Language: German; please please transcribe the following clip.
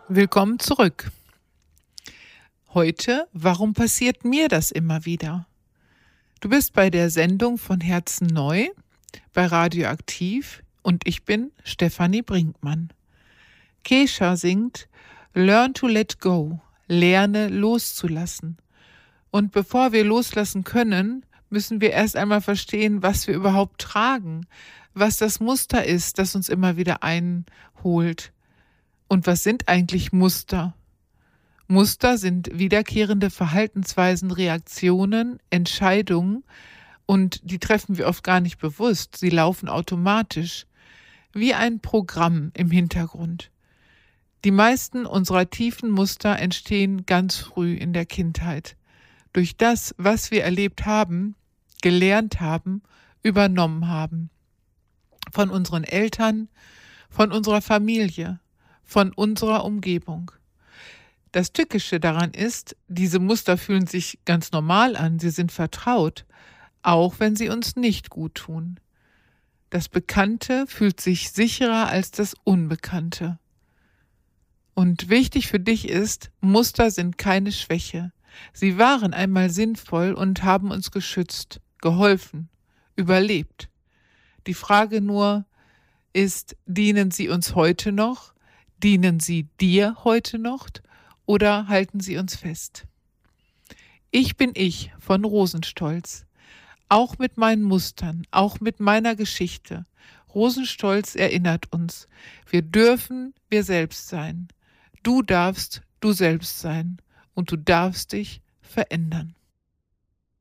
Willkommen zurück. Heute, warum passiert mir das immer wieder? Du bist bei der Sendung von Herzen neu, bei Radioaktiv und ich bin Stefanie Brinkmann. Kesha singt Learn to let go, lerne loszulassen. Und bevor wir loslassen können, müssen wir erst einmal verstehen, was wir überhaupt tragen, was das Muster ist, das uns immer wieder einholt. Und was sind eigentlich Muster? Muster sind wiederkehrende Verhaltensweisen, Reaktionen, Entscheidungen und die treffen wir oft gar nicht bewusst. Sie laufen automatisch, wie ein Programm im Hintergrund. Die meisten unserer tiefen Muster entstehen ganz früh in der Kindheit. Durch das, was wir erlebt haben, gelernt haben, übernommen haben. Von unseren Eltern, von unserer Familie, von unserer Umgebung. Das Tückische daran ist, diese Muster fühlen sich ganz normal an, sie sind vertraut, auch wenn sie uns nicht gut tun. Das Bekannte fühlt sich sicherer als das Unbekannte. Und wichtig für dich ist, Muster sind keine Schwäche. Sie waren einmal sinnvoll und haben uns geschützt, geholfen, überlebt. Die Frage nur ist, dienen sie uns heute noch? Dienen sie dir heute noch oder halten sie uns fest? Ich bin ich von Rosenstolz, auch mit meinen Mustern, auch mit meiner Geschichte. Rosenstolz erinnert uns, wir dürfen wir selbst sein. Du darfst du selbst sein und du darfst dich verändern.